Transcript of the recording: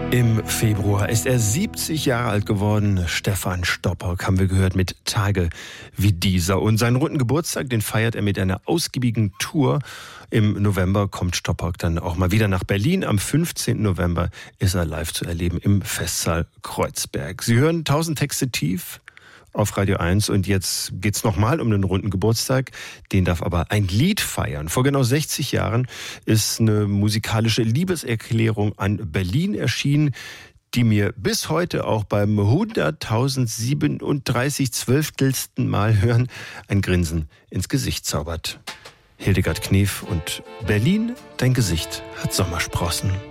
Im Februar ist er 70 Jahre alt geworden. Stefan Stoppock haben wir gehört mit Tage wie dieser. Und seinen runden Geburtstag, den feiert er mit einer ausgiebigen Tour. Im November kommt Stoppock dann auch mal wieder nach Berlin. Am 15. November ist er live zu erleben im Festsaal Kreuzberg. Sie hören 1000 Texte tief auf Radio 1 und jetzt geht's nochmal um den runden Geburtstag. Den darf aber ein Lied feiern. Vor genau 60 Jahren ist eine musikalische Liebeserklärung an Berlin erschienen, die mir bis heute auch beim 100.037 Mal hören ein Grinsen ins Gesicht zaubert. Hildegard Knef und Berlin, dein Gesicht hat Sommersprossen.